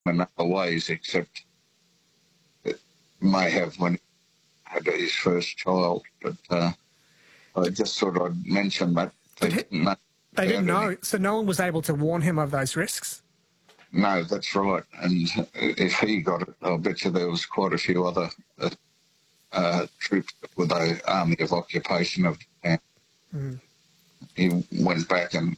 in other ways, except it may have when he had his first child. But I just thought I'd mention that. They didn't know, so no one was able to warn him of those risks? No, that's right. And if he got it, I'll bet you there was quite a few other troops with the Army of Occupation of Japan. Mm. He went back and,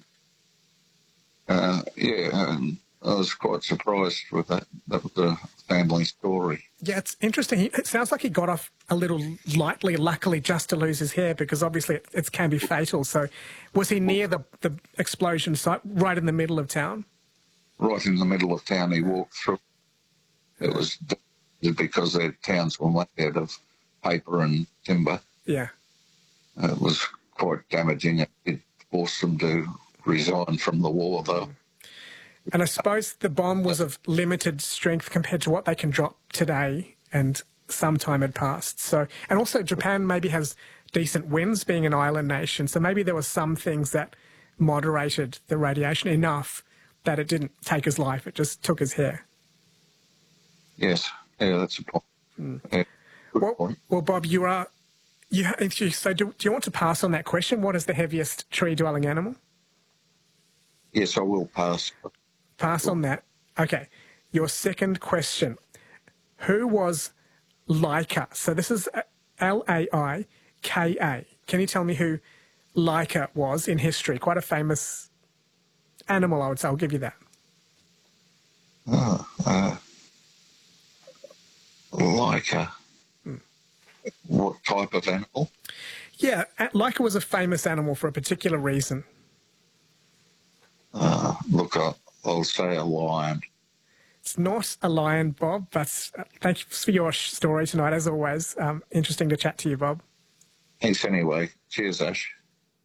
and I was quite surprised with that. That was a family story. Yeah, it's interesting. It sounds like he got off a little lightly, luckily, just to lose his hair, because obviously it can be fatal. So was he near the explosion site, right in the middle of town? Right in the middle of town he walked through. It was because their towns were made out of paper and timber. Yeah. It was quite damaging. It forced them to resign from the war, though. And I suppose the bomb was of limited strength compared to what they can drop today, and some time had passed. So, and also Japan maybe has decent winds, being an island nation, so maybe there were some things that moderated the radiation enough that it didn't take his life, it just took his hair. Yes, yeah, that's a point. Mm. Yeah, good point. Well, Bob, so do you want to pass on that question? What is the heaviest tree-dwelling animal? Yes, I will pass. Pass on that. Okay. Your second question. Who was Laika? So this is Laika. Can you tell me who Laika was in history? Quite a famous animal, I would say. I'll give you that. Laika. What type of animal? Yeah, Laika was a famous animal for a particular reason. Look, I'll say a lion. It's not a lion, Bob, but thank you for your story tonight, as always. Interesting to chat to you, Bob. Thanks anyway. Cheers, Ash.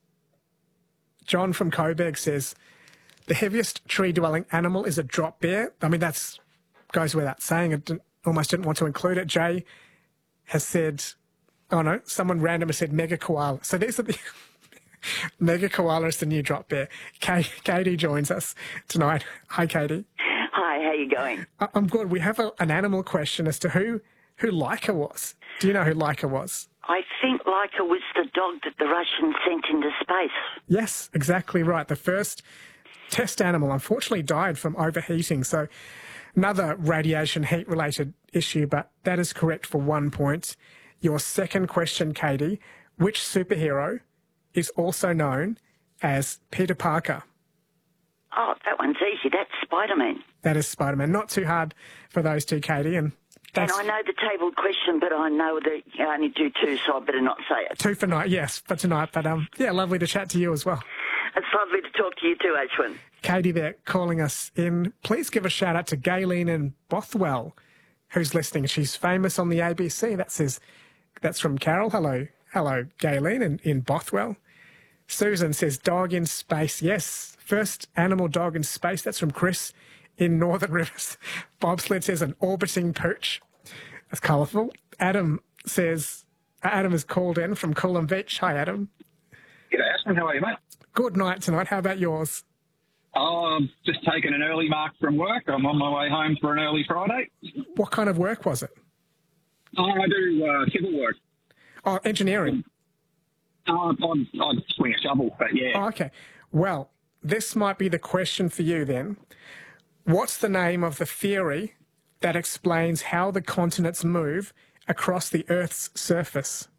John from Coburg says, the heaviest tree-dwelling animal is a drop bear. I mean, that goes without saying. I almost didn't want to include it. Jay has said, oh no, someone random has said mega koala. So these are the... Mega koala is the new drop bear. Katie joins us tonight. Hi, Katie. Hi, how you going? I'm good. We have an animal question as to who Laika was. Do you know who Laika was? I think Laika was the dog that the Russians sent into space. Yes, exactly right. The first test animal unfortunately died from overheating. So another radiation heat-related issue, but that is correct for 1 point. Your second question, Katie, which superhero is also known as Peter Parker? Oh, that one's easy. That's Spider-Man. That is Spider-Man. Not too hard for those two, Katie. And I know the tabled question, but I know that you only do two, so I better not say it. Two for night, yes, for tonight. But yeah, lovely to chat to you as well. It's lovely to talk to you too, Ashwin. Katie there calling us in. Please give a shout out to Gayleen in Bothwell, who's listening. She's famous on the ABC. That's from Carol. Hello, Gayleen in Bothwell. Susan says dog in space. Yes, first animal dog in space. That's from Chris in Northern Rivers. Bobsled says an orbiting pooch. That's colourful. Adam says, Adam is called in from Coolum Beach. Hi, Adam. G'day, Ashton. How are you, mate? Good night tonight. How about yours? Oh, I'm just taking an early mark from work. I'm on my way home for an early Friday. What kind of work was it? I do civil work. Oh, engineering. I'd swing a shovel, but yeah. Oh, okay. Well, this might be the question for you then. What's the name of the theory that explains how the continents move across the Earth's surface?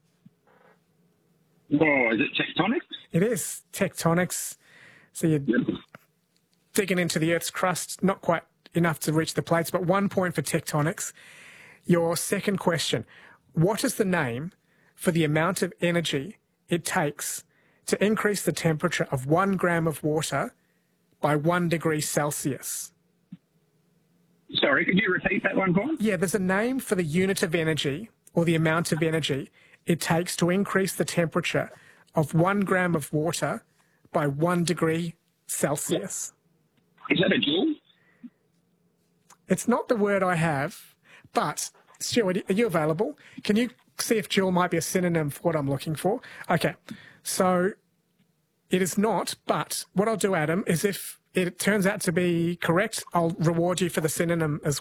Oh, is it tectonics? It is tectonics. So you're digging into the Earth's crust, not quite enough to reach the plates, but 1 point for tectonics. Your second question, what is the name for the amount of energy it takes to increase the temperature of 1 gram of water by 1 degree Celsius? Sorry, could you repeat that one, Paul? Yeah, there's a name for the unit of energy or the amount of energy it takes to increase the temperature of 1 gram of water by 1 degree Celsius. Is that a joule? It's not the word I have, but Stuart, are you available? Can you see if joule might be a synonym for what I'm looking for? Okay, so it is not, but what I'll do, Adam, is if it turns out to be correct, I'll reward you for the synonym as